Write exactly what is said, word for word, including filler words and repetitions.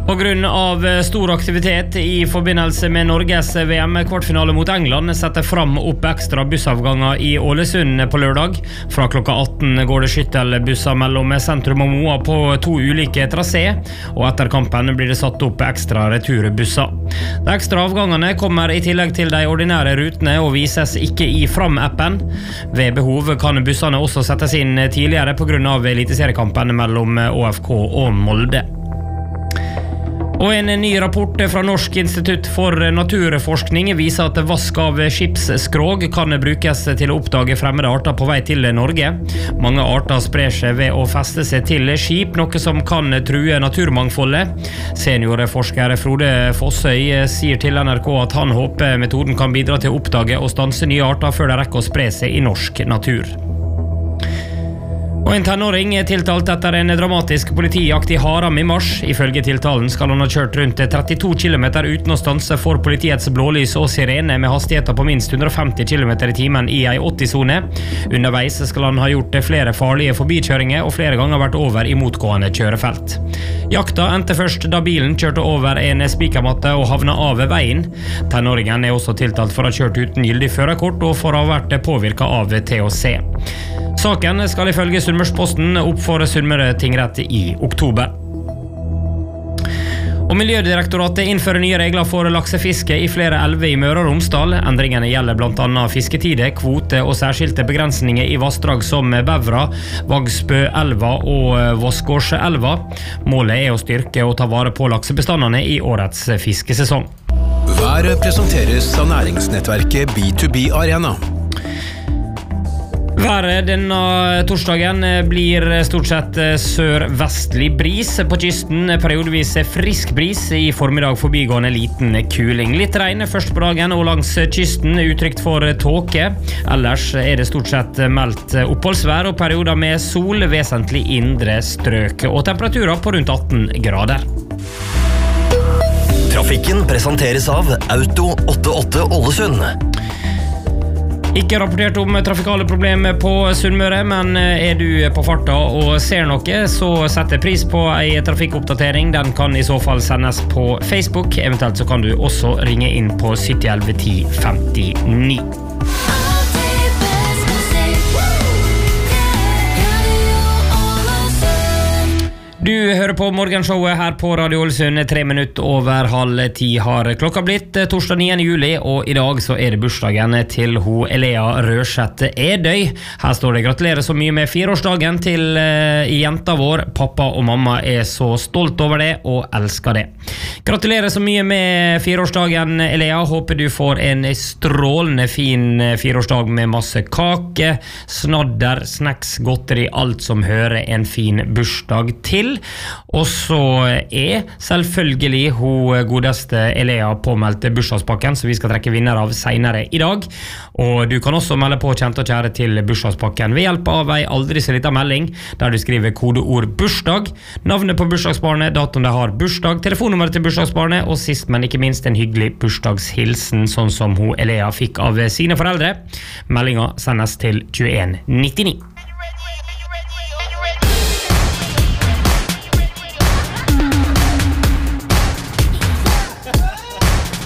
På grunn av stor aktivitet i forbindelse med Norges V M-kvartfinale mot England setter fram opp ekstra bussavganger i Ålesund på lørdag. Fra klokka atten går det skyttelbusser mellom sentrum og Moa på to ulike trasé, og etter kampen blir det satt opp ekstra returbusser. De ekstra avgangene kommer i tillegg til de ordinære rutene og vises ikke i Fram-appen. Ved behov kan bussene også settes inn tidligere på grunn av eliteseriekampen mellom Å F K og Molde. Og en ny rapport fra Norsk institutt for naturforskning viser at vask av skipsskrog kan brukes til å oppdage fremmede arter på vei til Norge. Mange arter sprer seg ved å feste seg til skip, noe som kan true naturmangfoldet. Seniorforsker Frode Fossøy sier til N R K at han håper metoden kan bidra til å oppdage og stanse nye arter før de rekker å spre seg i norsk natur. Og en tenåring er tiltalt etter en dramatisk politijakt i Haram i mars. Ifølge tiltalen skal han ha kjørt rundt trettito kilometer uten å stanse for politiets blålys og sirene med hastigheter på minst hundre og femti kilometer i timen i ei åtti-sone. Underveis skal han ha gjort flere farlige forbikjøringer og flere ganger vært over i motgående kjørefelt. Jakta endte først da bilen kjørte over en spikermatte og havna av veien. Tenåringen er også tiltalt for å ha kjørt uten gyldig førerkort og for å ha vært påvirket av T H C. Saken skal ifølge Sunnmørsposten opp for Sunnmøre tingrett i oktober. Og Miljødirektoratet innfører nye regler for laksefiske i flere elver i Møre og Romsdal. Endringene gjelder blant annet fisketide, kvote og særskilte begrensninger i vassdrag som Bevra, Vagsbøelva og Vossgårdselva. Målet er å styrke og ta vare på laksebestandene i årets fiskesesong. Været presenteres av næringsnettverket B to B Arena. Været denne torsdagen blir stort sett sør-vestlig bris. På kysten periodevis frisk bris, i formiddag forbigående liten kuling. Litt regn først på dagen og langs kysten, utrygt for tåke. Ellers er det stort sett meldt oppholdsvær og perioder med sol, vesentlig indre strøk, og temperaturer på rundt atten grader. Trafikken presenteres av Auto åttiåtte Ålesund. Ikke rapportert om trafikale problemer på Sunnmøre, men er du på farta og ser noe, så setter pris på en trafikkoppdatering. Den kan i så fall sendes på Facebook. Eventuelt så kan du også ringe inn på sytti elleve ti femtini. Du hører på morgenshowet her på Radio Ålesund. Tre minutter over halv ti har klokka blitt torsdag niende juli, og i dag så er det bursdagen til ho Elea Rørseth Edøy. Her står det: gratulerer så mye med fireårsdagen til uh, jenta vår. Pappa og mamma er så stolt over det og elsker det. Gratulerer så mye med fireårsdagen, Elea. Håper du får en strålende fin fireårsdag med masse kake, snadder, snacks, godteri, alt som hører en fin bursdag til. Og så er selvfølgelig hun godeste Elea påmeldt bursdagspakken, så vi skal trekke vinner av senere i dag. Og du kan også melde på kjente og kjære til bursdagspakken ved hjelp av ei aldri så liten melding, der du skriver kodeord bursdag, navnet på bursdagsbarnet, datoen de har bursdag, telefonnummeret til bursdagsbarnet, og sist, men ikke minst en hyggelig bursdagshilsen, sånn som hun Elea fikk av sine foreldre. Meldinga sendes til tjueen nittini.